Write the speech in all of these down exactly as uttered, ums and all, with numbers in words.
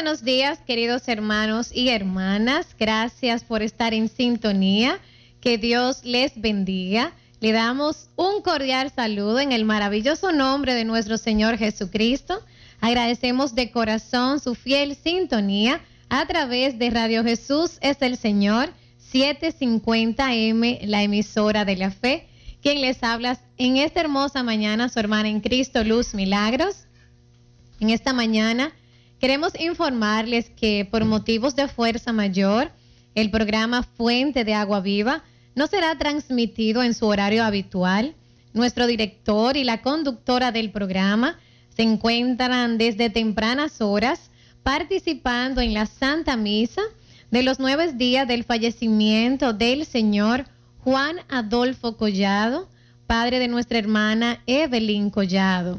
buenos días, queridos hermanos y hermanas. Gracias por estar en sintonía. Que Dios les bendiga. Le damos un cordial saludo en el maravilloso nombre de nuestro Señor Jesucristo. Agradecemos de corazón su fiel sintonía a través de Radio Jesús es el Señor, setecientos cincuenta eme, la emisora de la fe. Quien les habla en esta hermosa mañana, su hermana en Cristo, Luz Milagros. En esta mañana queremos informarles que por motivos de fuerza mayor, el programa Fuente de Agua Viva no será transmitido en su horario habitual. Nuestro director y la conductora del programa se encuentran desde tempranas horas participando en la Santa Misa de los nueve días del fallecimiento del señor Juan Adolfo Collado, padre de nuestra hermana Evelyn Collado.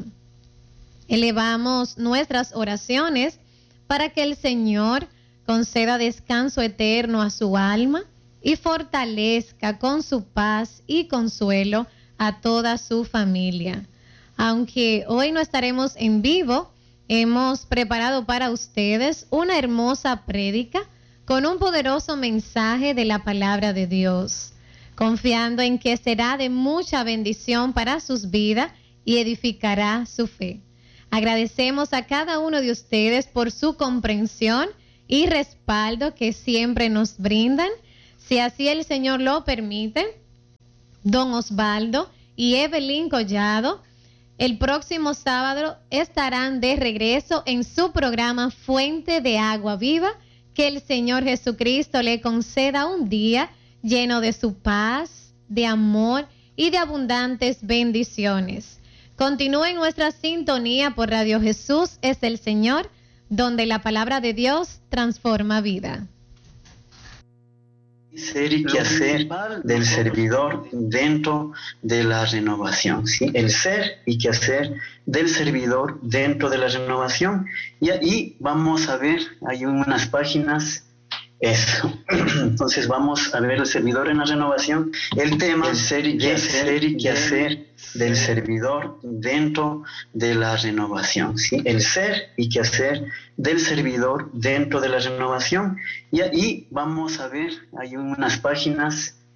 Elevamos nuestras oraciones para que el Señor conceda descanso eterno a su alma y fortalezca con su paz y consuelo a toda su familia. Aunque hoy no estaremos en vivo, hemos preparado para ustedes una hermosa prédica con un poderoso mensaje de la palabra de Dios, confiando en que será de mucha bendición para sus vidas y edificará su fe. Agradecemos a cada uno de ustedes por su comprensión y respaldo que siempre nos brindan. Si así el Señor lo permite, don Osvaldo y Evelyn Collado el próximo sábado estarán de regreso en su programa Fuente de Agua Viva. Que el Señor Jesucristo le conceda un día lleno de su paz, de amor y de abundantes bendiciones. Continúen nuestra sintonía por Radio Jesús es el Señor, donde la palabra de Dios transforma vida. Ser y qué hacer del servidor dentro de la renovación, ¿sí? El ser y qué hacer del servidor dentro de la renovación. Y ahí vamos a ver, hay unas páginas, eso. Entonces vamos a ver el servidor en la renovación, el tema, el ser y qué hacer, y qué hacer del servidor dentro de la renovación, ¿sí? El ser y qué hacer del servidor dentro de la renovación. Y ahí vamos a ver, hay unas páginas,